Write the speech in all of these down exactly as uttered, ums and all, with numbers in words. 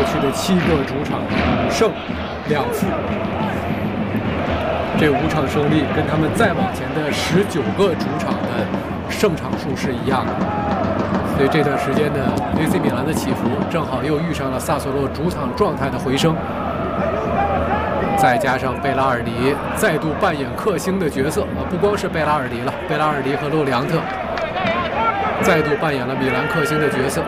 去的七个主场五胜两负，这五场胜利跟他们再往前的十九个主场的胜场数是一样的。所以这段时间呢 ，A C 米兰的起伏正好又遇上了萨索洛主场状态的回升，再加上贝拉尔迪再度扮演克星的角色啊，不光是贝拉尔迪了，贝拉尔迪和洛里昂特再度扮演了米兰克星的角色。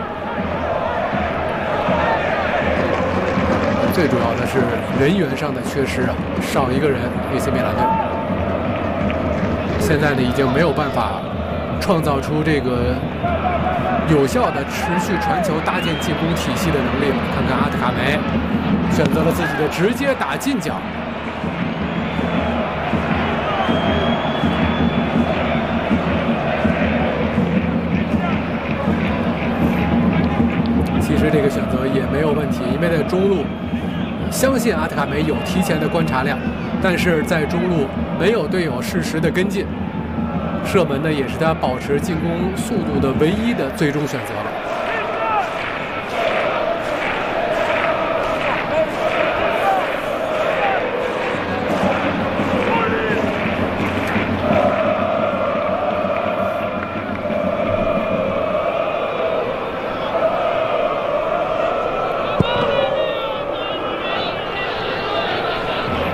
最主要的是人员上的缺失啊，少一个人 ，A C 米兰队现在呢已经没有办法创造出这个有效的持续传球、搭建进攻体系的能力了。看看阿特卡梅选择了自己的直接打近角。其实这个选择也没有问题，因为在中路，相信阿特卡梅有提前的观察量，但是在中路没有队友适时的跟进，射门呢也是他保持进攻速度的唯一的最终选择了。